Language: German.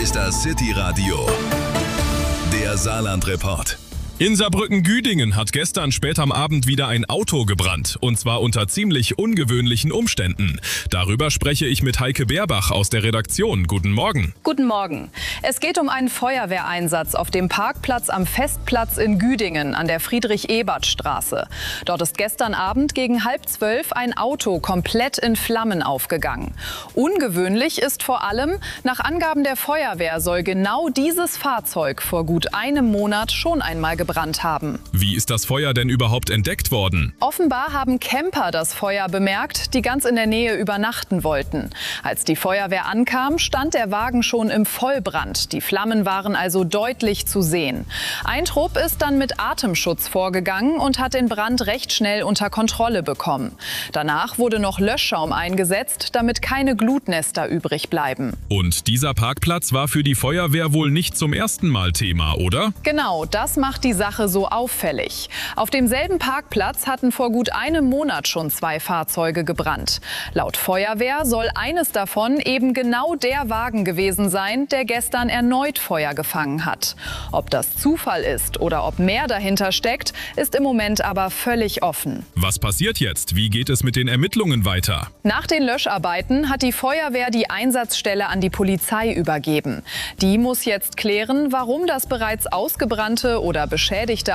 ist das City Radio, der Saarland-Report. In Saarbrücken-Güdingen hat gestern spät am Abend wieder ein Auto gebrannt. Und zwar unter ziemlich ungewöhnlichen Umständen. Darüber spreche ich mit Heike Beerbach aus der Redaktion. Guten Morgen. Guten Morgen. Es geht um einen Feuerwehreinsatz auf dem Parkplatz am Festplatz in Güdingen an der Friedrich-Ebert-Straße. Dort ist gestern Abend gegen 11:30 ein Auto komplett in Flammen aufgegangen. Ungewöhnlich ist vor allem, nach Angaben der Feuerwehr soll genau dieses Fahrzeug vor gut einem Monat schon einmal gebrannt haben. Wie ist das Feuer denn überhaupt entdeckt worden? Offenbar haben Camper das Feuer bemerkt, die ganz in der Nähe übernachten wollten. Als die Feuerwehr ankam, stand der Wagen schon im Vollbrand. Die Flammen waren also deutlich zu sehen. Ein Trupp ist dann mit Atemschutz vorgegangen und hat den Brand recht schnell unter Kontrolle bekommen. Danach wurde noch Löschschaum eingesetzt, damit keine Glutnester übrig bleiben. Und dieser Parkplatz war für die Feuerwehr wohl nicht zum ersten Mal Thema, oder? Genau, das macht die Sache so auffällig. Auf demselben Parkplatz hatten vor gut einem Monat schon 2 Fahrzeuge gebrannt. Laut Feuerwehr soll eines davon eben genau der Wagen gewesen sein, der gestern erneut Feuer gefangen hat. Ob das Zufall ist oder ob mehr dahinter steckt, ist im Moment aber völlig offen. Was passiert jetzt? Wie geht es mit den Ermittlungen weiter? Nach den Löscharbeiten hat die Feuerwehr die Einsatzstelle an die Polizei übergeben. Die muss jetzt klären, warum das bereits ausgebrannte oder beschädigte